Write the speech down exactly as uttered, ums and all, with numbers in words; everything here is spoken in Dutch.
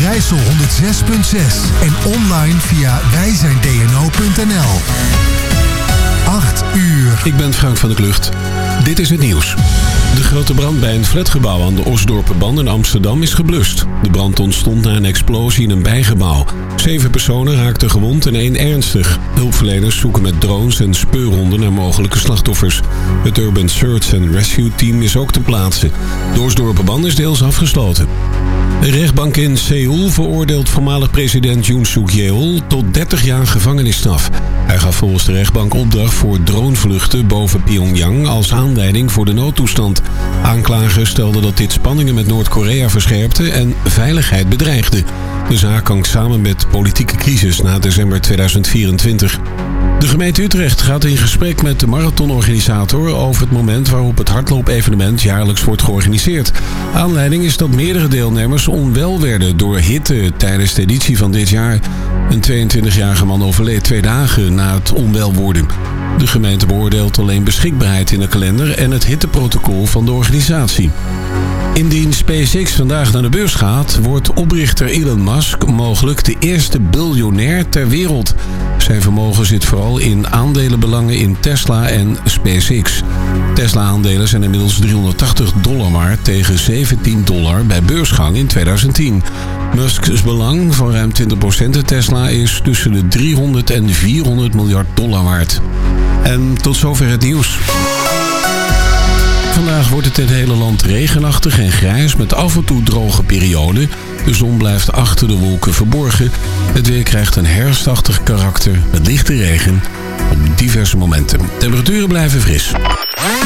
Overijssel honderd zes punt zes en online via wij zijn d n o punt n l. acht uur. Ik ben Frank van der Klucht. Dit is het nieuws. De grote brand bij een flatgebouw aan de Osdorpenbaan in Amsterdam is geblust. De brand ontstond na een explosie in een bijgebouw. Zeven personen raakten gewond en één ernstig. Hulpverleners zoeken met drones en speurhonden naar mogelijke slachtoffers. Het Urban Search and Rescue Team is ook ter plaatse. De Osdorpenbaan is deels afgesloten. De rechtbank in Seoul veroordeelt voormalig president Yoon Suk Yeol tot dertig jaar gevangenisstraf. Hij gaf volgens de rechtbank opdracht voor dronevluchten boven Pyongyang als aanleiding voor de noodtoestand. Aanklagers stelden dat dit spanningen met Noord-Korea verscherpte en veiligheid bedreigde. De zaak hangt samen met politieke crisis na december tweeduizend vierentwintig. De gemeente Utrecht gaat in gesprek met de marathonorganisator over het moment waarop het hardloopevenement jaarlijks wordt georganiseerd. Aanleiding is dat meerdere deelnemers onwel werden door hitte tijdens de editie van dit jaar. Een tweeëntwintigjarige man overleed twee dagen na het onwel worden. De gemeente beoordeelt alleen beschikbaarheid in de kalender en het hitteprotocol van de organisatie. Indien SpaceX vandaag naar de beurs gaat, wordt oprichter Elon Musk mogelijk de eerste biljonair ter wereld. Zijn vermogen zit vooral in aandelenbelangen in Tesla en SpaceX. Tesla-aandelen zijn inmiddels driehonderdtachtig dollar waard tegen zeventien dollar bij beursgang in tweeduizend tien. Musk's belang van ruim twintig procent in Tesla is tussen de driehonderd en vierhonderd miljard dollar waard. En tot zover het nieuws. Vandaag wordt het in het hele land regenachtig en grijs met af en toe droge perioden. De zon blijft achter de wolken verborgen. Het weer krijgt een herfstachtig karakter met lichte regen op diverse momenten. Temperaturen blijven fris.